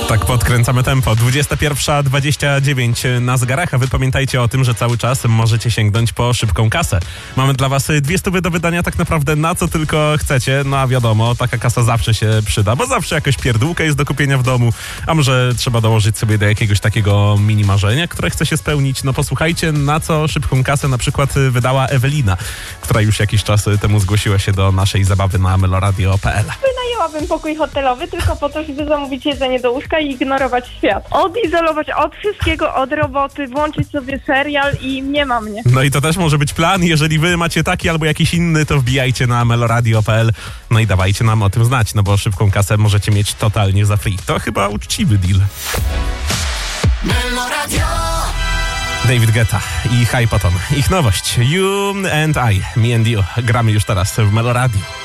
Tak podkręcamy tempo. 21:29 na zegarach, a wy pamiętajcie o tym, że cały czas możecie sięgnąć po szybką kasę. Mamy dla was 200 do wydania tak naprawdę na co tylko chcecie. No a wiadomo, taka kasa zawsze się przyda, bo zawsze jakaś pierdółka jest do kupienia w domu, a może trzeba dołożyć sobie do jakiegoś takiego mini marzenia, które chce się spełnić. No posłuchajcie, na co szybką kasę na przykład wydała Ewelina, która już jakiś czas temu zgłosiła się do naszej zabawy na meloradio.pl. Wynajęłabym pokój hotelowy tylko po to, żeby zamówić jedzenie do łóżka i ignorować świat. Odizolować od wszystkiego, od roboty, włączyć sobie serial i nie ma mnie. No i to też może być plan. Jeżeli wy macie taki albo jakiś inny, to wbijajcie na meloradio.pl. No i dawajcie nam o tym znać, no bo szybką kasę możecie mieć totalnie za free. To chyba uczciwy deal. Meloradio. David Guetta i Hypaton. Ich nowość You and I, Me and You. Gramy już teraz w Meloradio.